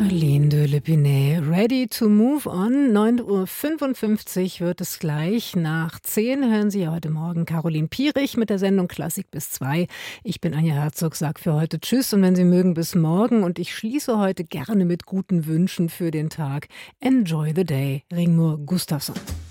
Aline de Lépinay, ready to move on. 9:55 Uhr wird es gleich. Nach 10 hören Sie heute Morgen Caroline Pierich mit der Sendung Klassik bis 2. Ich bin Anja Herzog, sag für heute Tschüss und wenn Sie mögen, bis morgen. Und ich schließe heute gerne mit guten Wünschen für den Tag. Enjoy the day, Rigmor Gustafsson.